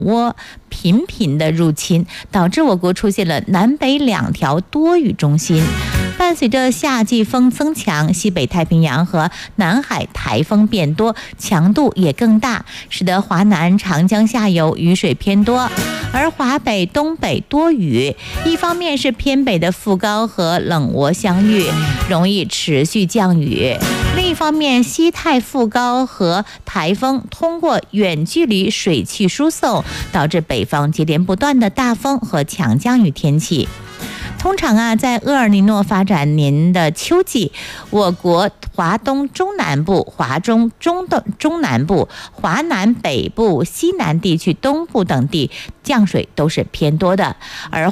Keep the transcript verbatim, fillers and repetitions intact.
涡频频的入侵，导致我国出现了南北两条多雨中心。伴随着夏季风增强，西北太平洋和南海台风变多，强度也更大，使得华南长江下游雨水偏多，而华北、东北多雨。一方面是偏北的副高和冷涡相遇，容易持续降雨；另一方面，西太副高和台风通过远距离水汽输送，导致北方接连不断的大风和强降雨天气。通常啊，在厄尔尼诺发展年的秋季，我国华东中南部、华中中东中南部、华南北部、西南地区东部等地降水都是偏多的，而